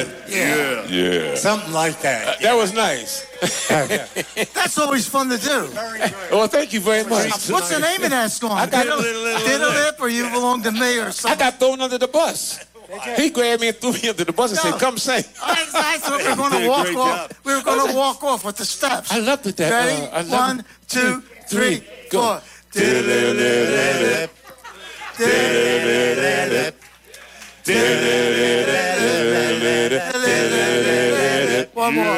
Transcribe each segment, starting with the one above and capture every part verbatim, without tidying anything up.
it? Yeah. Yeah. Something like that. Uh, that was nice. That's always fun to do. Well, thank you very much. What's the name of that song? I got Diddle, Diddle Lip, or You Belong to Me, or I something? got thrown under the bus. He grabbed me and threw me under the bus and No. said, "Come sing." I, I thought we were going to walk off. We were going to walk off with the steps. I loved it. That. Ready? Uh, I loved One, it. two, three, go. four. Diddle Lip, Diddle Lip, one more.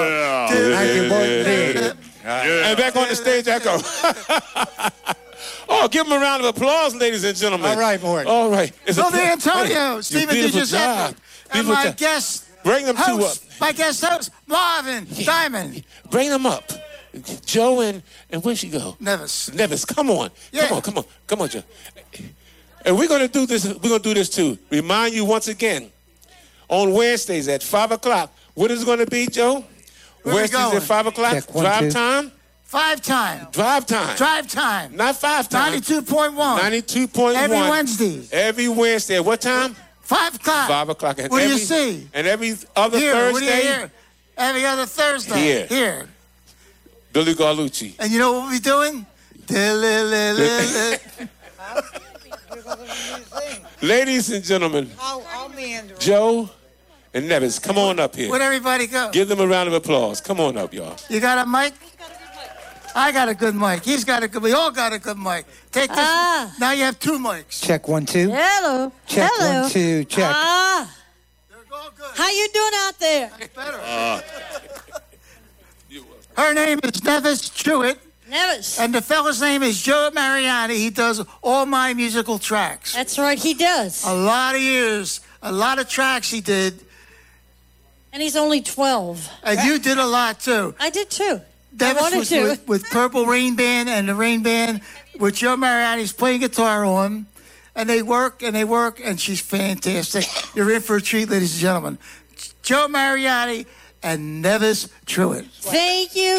And back on the stage I go. Oh, give him a round of applause, ladies and gentlemen. All right, Mort. All right. It's a Sylvia pl- Antonio, Hey, Stephen beautiful DiGiuseppe, job. and Beautiful my job. guest Bring them two up. host, my guest host, Marvin Diamond. Bring them up. Joe and, and where'd she go? Nevis. Nevis, come on. Yeah. Come on, come on. Come on, Joe. And we're going to do this. We're going to do this too. Remind you once again, on Wednesdays at five o'clock. What is it going to be, Joe? Where we Wednesdays going? at five o'clock. Check one, Drive two. time. Five time. Drive time. Drive time. Not five time. ninety-two point one. ninety-two point one. Every Wednesday. Every Wednesday. At what time? Five o'clock. Five o'clock. And What do you every, see? And every other Here. Thursday, What do you hear? Every other Thursday. Here. Here. Billy Garlucci. And you know what we'll be doing? Diddle-lip. Ladies and gentlemen, I'll, I'll meander. Joe and Nevis, come on up here. Where'd everybody go? Give them a round of applause. Come on up, y'all. You got a mic? I got a good mic. He's got a good. We all got a good mic. Take this. Ah. Now you have two mics. Check one, two. Hello. Check Hello. one, two. Check. Ah, They're all good. how you doing out there? Better. Her name is Nevis Truitt, Nevis. and the fella's name is Joe Mariani. He does all my musical tracks. That's right, he does. A lot of years, a lot of tracks he did, And he's only twelve. and you did a lot too. I did too. Nevis I wanted was to. with, with Purple Rain Band and the Rain Band, with Joe Mariani's playing guitar on, and they work and they work, and she's fantastic. You're in for a treat, ladies and gentlemen. Joe Mariani and Nevis Truitt. Thank you.